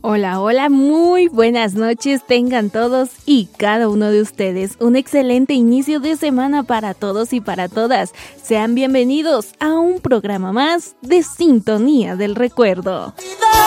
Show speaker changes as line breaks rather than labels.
Hola, hola, muy buenas noches tengan todos y cada uno de ustedes. Un excelente inicio de semana para todos y para todas. Sean bienvenidos a un programa más de Sintonía del Recuerdo.